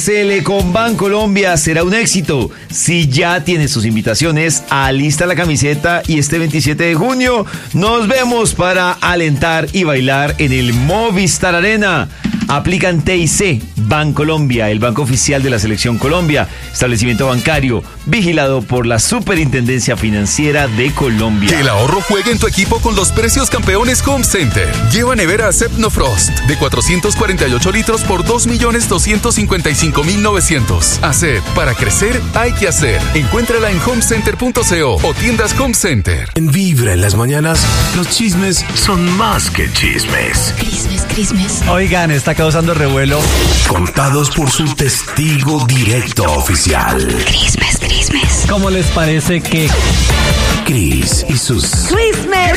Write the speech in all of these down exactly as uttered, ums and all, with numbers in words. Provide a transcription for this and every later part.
Telecom Bancolombia será un éxito. Si ya tienes tus invitaciones, alista la camiseta y este veintisiete de junio nos vemos para alentar y bailar en el Movistar Arena. Aplican T I C Bancolombia, el banco oficial de la Selección Colombia, establecimiento bancario vigilado por la Superintendencia Financiera de Colombia. Que el ahorro juegue en tu equipo con los precios campeones Home Center. Lleva nevera Sepnofrost de cuatrocientos cuarenta y ocho litros por dos millones doscientos cincuenta y cinco mil novecientos. Hacer, para crecer, hay que hacer. Encuéntrala en homecenter punto co o tiendas Home Center. En Vibra en las mañanas, los chismes son más que chismes. Crismes, crismes. Oigan, está causando revuelo. Contados por su testigo directo oficial. Crismes, crismes. ¿Cómo les parece que Cris y sus Crismes.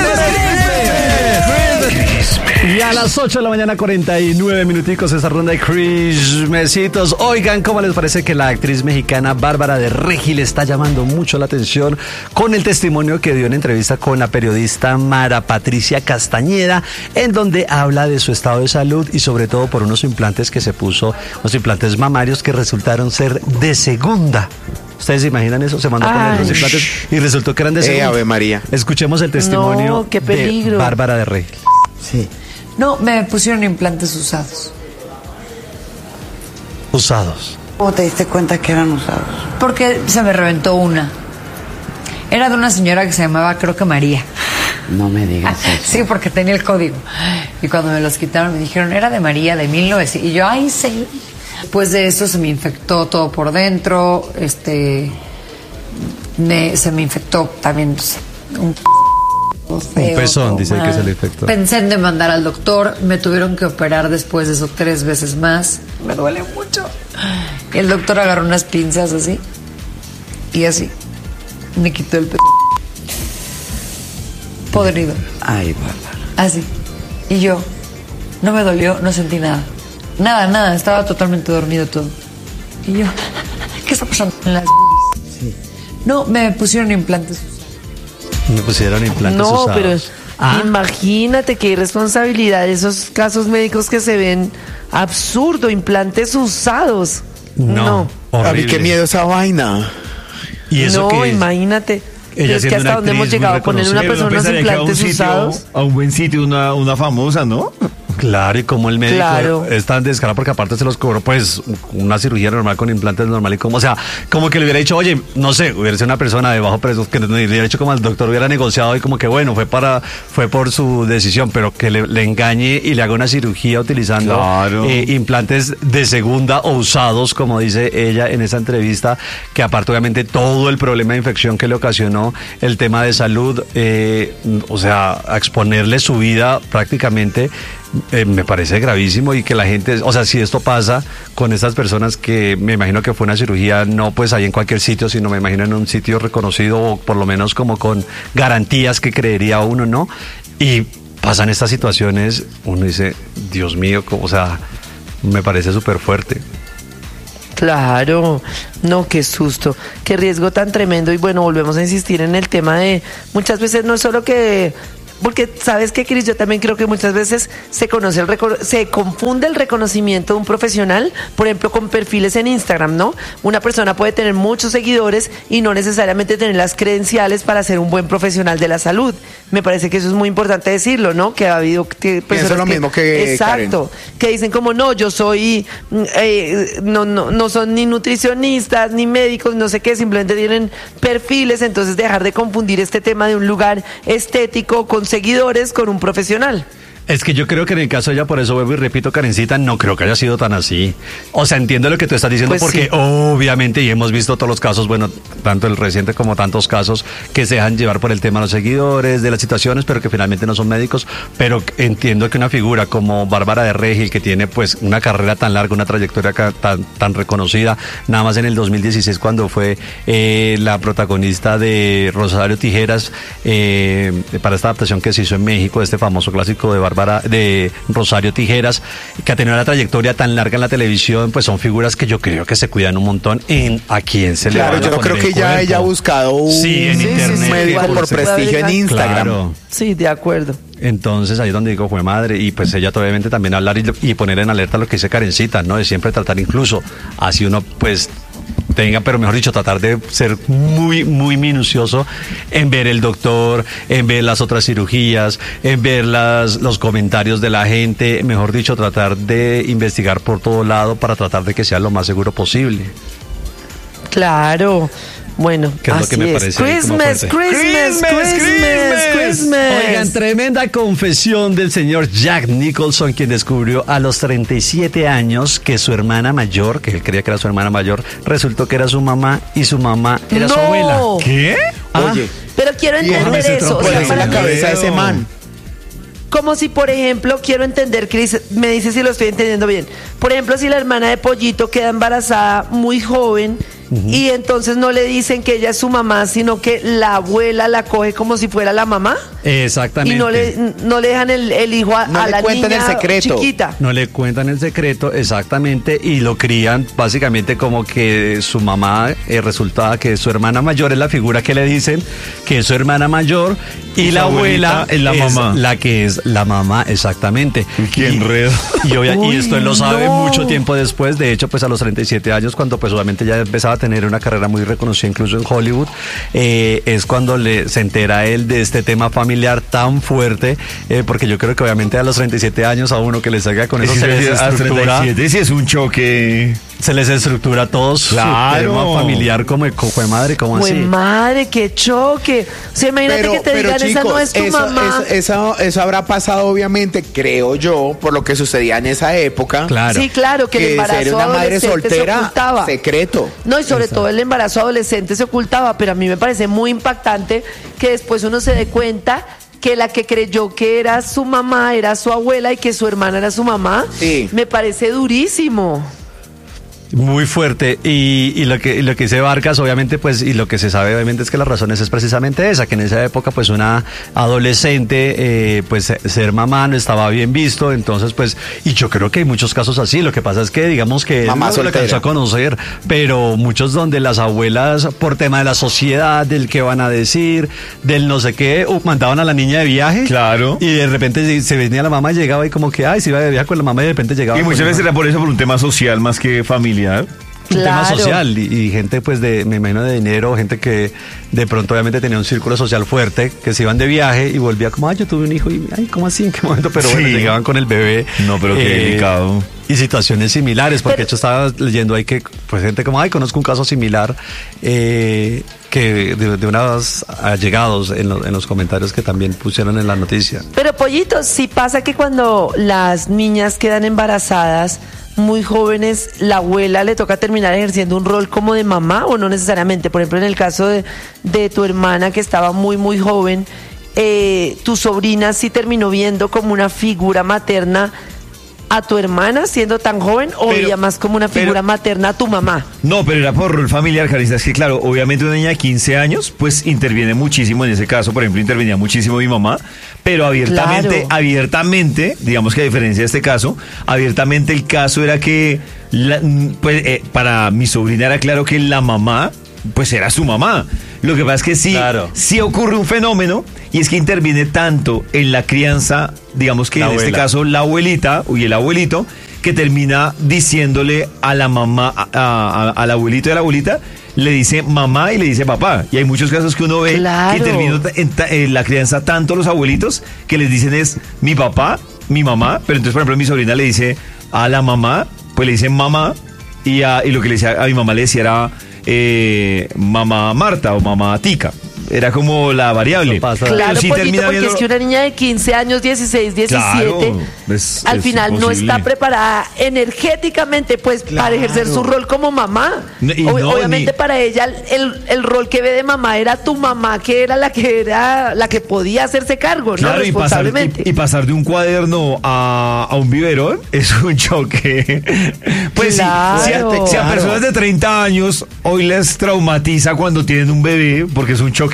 Y a las ocho de la mañana, cuarenta y nueve minuticos, esta ronda de crismecitos. Oigan, ¿cómo les parece que la actriz mexicana Bárbara de Regil está llamando mucho la atención con el testimonio que dio en entrevista con la periodista Mara Patricia Castañeda, en donde habla de su estado de salud y sobre todo por unos implantes que se puso, unos implantes mamarios que resultaron ser de segunda? ¿Ustedes se imaginan eso? Se mandó a poner los implantes y resultó que eran de segunda. Eh, Ave María. Escuchemos el testimonio No, qué peligro. de Bárbara de Regil. Sí. No, me pusieron implantes usados. Usados. ¿Cómo te diste cuenta que eran usados? Porque se me reventó una. Era de una señora que se llamaba, creo que María. No me digas eso. Sí, porque tenía el código. Y cuando me los quitaron me dijeron, era de María, de mil novecientos. Y yo, ay, sí. Después de eso se me infectó todo por dentro. Este. Me, se me infectó también un. Feo, Un pezón, dice mal. que se le infectó. Pensé en demandar al doctor, me tuvieron que operar después de eso tres veces más. Me duele mucho. Y el doctor agarró unas pinzas así y así me quitó el pezón podrido. Ay, Bárbara. Así. Y yo, no me dolió, no sentí nada. Nada, nada, estaba totalmente dormido todo. Y yo, ¿qué está pasando en las boobies? Sí. No, me pusieron implantes. Me pusieron implantes No, usados. pero Ah, imagínate qué irresponsabilidad esos casos médicos que se ven absurdo, implantes usados. no, A mí horrible. qué miedo esa vaina. ¿Y eso no, qué es? imagínate. Ella Es que siendo hasta una dónde hemos actriz muy llegado a poner una reconocida. persona unos implantes usados. a un buen sitio, una, una famosa, ¿no? Claro, y como el médico Claro. es tan descarado porque aparte se los cobró pues una cirugía normal con implantes normal y como, o sea, como que le hubiera dicho, oye, no sé, hubiera sido una persona de bajo precio que le hubiera dicho como el doctor hubiera negociado y como que bueno, fue para, fue por su decisión, pero que le, le engañe y le haga una cirugía utilizando Claro. eh, implantes de segunda o usados, como dice ella en esa entrevista, que aparte obviamente todo el problema de infección que le ocasionó, el tema de salud, eh, o sea, a exponerle su vida prácticamente. Eh, me parece gravísimo y que la gente, o sea, si esto pasa con estas personas que me imagino que fue una cirugía, no pues ahí en cualquier sitio, sino me imagino en un sitio reconocido o por lo menos como con garantías que creería uno, ¿no? Y pasan estas situaciones, uno dice, Dios mío, o sea, me parece súper fuerte. Claro, no, qué susto, qué riesgo tan tremendo. Y bueno, volvemos a insistir en el tema de muchas veces no es solo que, porque sabes que, Cris, yo también creo que muchas veces se conoce el recono- se confunde el reconocimiento de un profesional, por ejemplo, con perfiles en Instagram, ¿no? Una persona puede tener muchos seguidores y no necesariamente tener las credenciales para ser un buen profesional de la salud. Me parece que eso es muy importante decirlo, ¿no? Que ha habido que, personas lo mismo que exacto, que dicen como no, yo soy eh, no, no, no son ni nutricionistas ni médicos, no sé qué, simplemente tienen perfiles, entonces dejar de confundir este tema de un lugar estético con seguidores con un profesional. Es que yo creo que en el caso de ella, por eso vuelvo y repito, Karencita, no creo que haya sido tan así. O sea, entiendo lo que tú estás diciendo, Pues porque sí. obviamente, y hemos visto todos los casos, bueno, tanto el reciente como tantos casos, que se dejan llevar por el tema de los seguidores, de las situaciones, pero que finalmente no son médicos. Pero entiendo que una figura como Bárbara de Regil, que tiene pues una carrera tan larga, una trayectoria ca- tan, tan reconocida, nada más en el dos mil dieciséis cuando fue eh, la protagonista de Rosario Tijeras, eh, para esta adaptación que se hizo en México, de este famoso clásico de Bárbara Bárbara, de Rosario Tijeras, que ha tenido una trayectoria tan larga en la televisión, pues son figuras que yo creo que se cuidan un montón en a quién se le va a Claro, yo poner creo el que ya cuerpo. ella ha buscado un Sí, en Sí, sí, internet. sí, médico igual por se puede prestigio en agregar. Instagram. Claro. Sí, de acuerdo. Entonces ahí es donde digo, fue madre, y pues ella obviamente también hablar y, y poner en alerta lo que dice Karencita, ¿no? De siempre tratar incluso, así uno pues tenga, pero mejor dicho, tratar de ser muy, muy minucioso en ver el doctor, en ver las otras cirugías, en ver las, los comentarios de la gente, mejor dicho, tratar de investigar por todo lado para tratar de que sea lo más seguro posible. Claro. Bueno, Que es lo así que me es. parece como Christmas, fuerte. Christmas, Christmas, Christmas. Christmas. Oigan, tremenda confesión del señor Jack Nicholson, quien descubrió a los treinta y siete años que su hermana mayor, que él creía que era su hermana mayor, resultó que era su mamá y su mamá era su No. abuela. ¿Qué? Oye, Pero quiero y entender déjame eso. O ¿cuál sea, es para la mí, cabeza de ese man? como si, por ejemplo, quiero entender, Cris, me dice si lo estoy entendiendo bien. Por ejemplo, si la hermana de Pollito queda embarazada muy joven y entonces no le dicen que ella es su mamá, sino que la abuela la coge como si fuera la mamá. Exactamente. Y no le, no le dejan el, el hijo a, No a le la cuentan niña el secreto. chiquita. No le cuentan el secreto, exactamente, y lo crían básicamente como que su mamá eh, resulta que su hermana mayor es la figura que le dicen que es su hermana mayor y, Y la su abuela abuelita es la mamá. la que es la mamá, exactamente. Uy, qué Y- enredo. Y, obvia- y Uy, esto él lo sabe no. mucho tiempo después, de hecho, pues a los treinta y siete años, cuando pues obviamente ya empezaba a tener una carrera muy reconocida incluso en Hollywood, eh, es cuando le, se entera él de este tema familiar tan fuerte, eh, porque yo creo que obviamente a los treinta y siete años a uno que le salga con eso Es se que les a estructura, treinta y siete sí es un choque. se les estructura todo su Claro. tema familiar como de cojo de madre, como Pues así. madre, qué choque. O sea, imagínate que te digan, esa no es tu eso, mamá. Eso, eso, eso habrá pasado, obviamente, creo yo, por lo que sucedía en esa época. Claro. Sí, claro, que, el Que embarazo ser una madre adolescente soltera, se ocultaba. secreto. No, y sobre todo el embarazo adolescente se ocultaba, pero a mí me parece muy impactante que después uno se dé cuenta que la que creyó que era su mamá era su abuela y que su hermana era su mamá. Sí. Me parece durísimo. Muy fuerte. Y, y lo que y lo que dice Vargas, obviamente, pues, y lo que se sabe, obviamente, es que las razones es precisamente esa, que en esa época, pues, una adolescente, eh, pues, ser mamá no estaba bien visto, entonces, pues, y yo creo que hay muchos casos así. Lo que pasa es que, digamos que Mamá no se lo soltera. alcanzó a conocer, pero muchos donde las abuelas, por tema de la sociedad, del qué van a decir, del no sé qué, uh, mandaban a la niña de viaje. Claro. Y de repente se, se venía la mamá y llegaba y como que, ay, se iba de viaje con la mamá y de repente llegaba. Y con muchas la veces mamá. era por eso, por un tema social más que familiar. Un tema Claro. social y, y gente pues de, me imagino de dinero, gente que de pronto obviamente tenía un círculo social fuerte, que se iban de viaje y volvía como, ay, yo tuve un hijo y, ay, ¿cómo así? ¿En qué momento? Pero bueno, Sí. llegaban con el bebé. No, pero qué delicado. Y situaciones similares, porque Pero- de hecho estaba leyendo ahí que pues gente como, ay, conozco un caso similar eh, que de, de unos allegados en, lo- en los comentarios que también pusieron en la noticia. Pero Pollito, sí pasa que cuando las niñas quedan embarazadas muy jóvenes, la abuela le toca terminar ejerciendo un rol como de mamá o no necesariamente. Por ejemplo, en el caso de, de tu hermana que estaba muy, muy joven, eh, tu sobrina sí terminó viendo como una figura materna a tu hermana siendo tan joven o Pero- veía más como una figura pero- materna a tu mamá. No, pero era por rol familiar, Carista. Es que, claro, obviamente una niña de quince años, pues interviene muchísimo. En ese caso, por ejemplo, intervenía muchísimo mi mamá. Pero abiertamente, Claro. abiertamente, digamos que a diferencia de este caso, abiertamente el caso era que, la- pues, eh, para mi sobrina era claro que la mamá, pues era su mamá. Lo que pasa es que sí, Claro. sí ocurre un fenómeno y es que interviene tanto en la crianza, digamos que La en este abuela. caso la abuelita y el abuelito, que termina diciéndole a la mamá, a, a- al abuelito y a la abuelita, le dice mamá y le dice papá. Y hay muchos casos que uno ve Claro. que intervino en, ta- en la crianza tanto los abuelitos que les dicen es mi papá, mi mamá, pero entonces por ejemplo mi sobrina le dice a la mamá, pues le dice mamá y, a- y lo que le decía a mi mamá le decía era eh, mamá Marta o mamá Tica. Era como la variable. Eso pasa. Pero Claro, sí Pollito, termina porque viendo- es que una niña de quince años, dieciséis, diecisiete, Claro, es- al es final no imposible. está preparada energéticamente pues para Claro. ejercer su rol como mamá. No, y Ob- no, obviamente ni- para ella el, el rol que ve de mamá era tu mamá, que era la que era la que podía hacerse cargo, ¿no? Claro, y pasar, Responsablemente. y, y pasar de un cuaderno a, a un biberón es un choque. Pues sí, si, a, Claro. si a personas de treinta años hoy les traumatiza cuando tienen un bebé, porque es un choque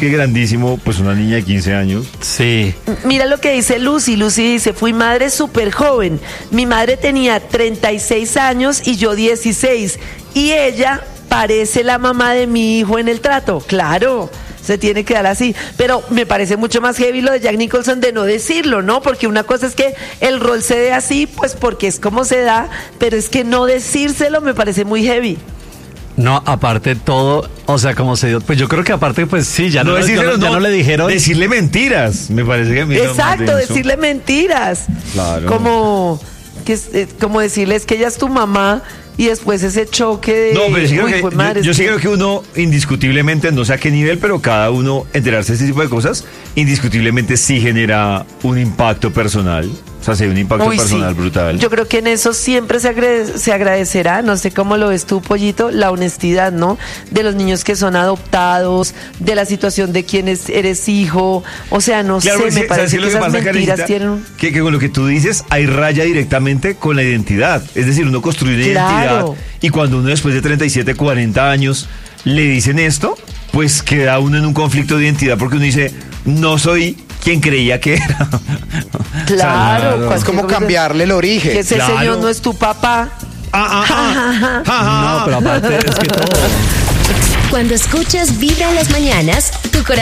choque grandísimo, pues una niña de quince años. Sí. Mira lo que dice Lucy. Lucy dice, fui madre súper joven. Mi madre tenía treinta y seis años y yo dieciséis. Y ella parece la mamá de mi hijo en el trato. Claro, se tiene que dar así. Pero me parece mucho más heavy lo de Jack Nicholson de no decirlo, ¿no? Porque una cosa es que el rol se dé así, pues porque es como se da, pero es que no decírselo me parece muy heavy. No, aparte todo, o sea, como se dio, pues yo creo que aparte, pues sí, ya no, No ya decírselo, no- ya no, no le dijeron. Decirle mentiras, me parece que a mí es lo más Exacto, denso. decirle mentiras. Claro. Como, que, es- eh, como decirles que ella es tu mamá y después ese choque de... No, pero sí creo uy, que, jue yo, madre, yo es sí que- creo que uno indiscutiblemente, no sé a qué nivel, pero cada uno enterarse de este tipo de cosas, indiscutiblemente sí genera un impacto personal. O sea, sí, un impacto Uy, sí. personal brutal. Yo creo que en eso siempre se, agrade- se agradecerá, no sé cómo lo ves tú, Pollito, la honestidad, ¿no? De los niños que son adoptados, de la situación de quienes eres hijo, o sea, no Claro, sé, porque, me ¿sabes parece qué que, es lo que esas pasa, mentiras Karencita? tienen un... Que, que con lo que tú dices hay raya directamente con la identidad. Es decir, uno construye una Claro. identidad y cuando uno después de treinta y siete, cuarenta años le dicen esto, pues queda uno en un conflicto de identidad porque uno dice, no soy quien creía que era. Claro, O sea, Es como cambiarle el origen. Que ese Claro. señor no es tu papá. Ah, ah, ah, ah, No, pero aparte es que todo. Cuando escuchas Vibra en las mañanas, tu corazón